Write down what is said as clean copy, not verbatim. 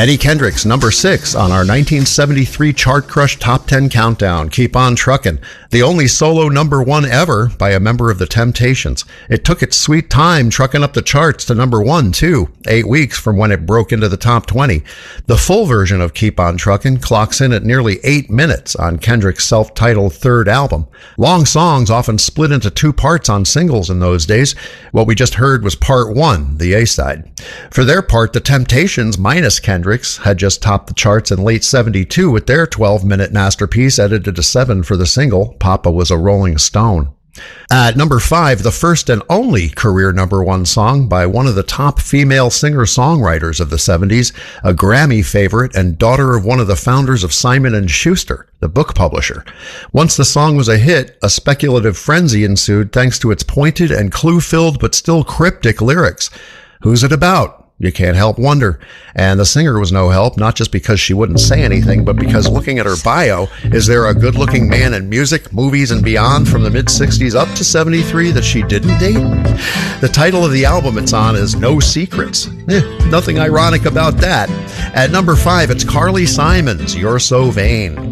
Eddie Kendricks, number 6 on our 1973 Chart Crush Top 10 Countdown, Keep On Truckin', the only solo number 1 ever by a member of the Temptations. It took its sweet time trucking up the charts to number 1, too, 8 weeks from when it broke into the top 20. The full version of Keep On Truckin' clocks in at nearly 8 minutes on Kendrick's self-titled third album. Long songs often split into 2 parts on singles in those days. What we just heard was part 1, the A-side. For their part, the Temptations, minus Kendricks, had just topped the charts in late 72 with their 12-minute masterpiece edited to 7 for the single, Papa Was a Rolling Stone. At number 5, the first and only career number 1 song by one of the top female singer-songwriters of the 70s, a Grammy favorite and daughter of one of the founders of Simon & Schuster, the book publisher. Once the song was a hit, a speculative frenzy ensued thanks to its pointed and clue-filled but still cryptic lyrics. Who's it about? You can't help wonder. And the singer was no help, not just because she wouldn't say anything, but because looking at her bio, is there a good-looking man in music, movies, and beyond from the mid-60s up to 73 that she didn't date? The title of the album it's on is No Secrets. Nothing ironic about that. At number 5, it's Carly Simon's You're So Vain.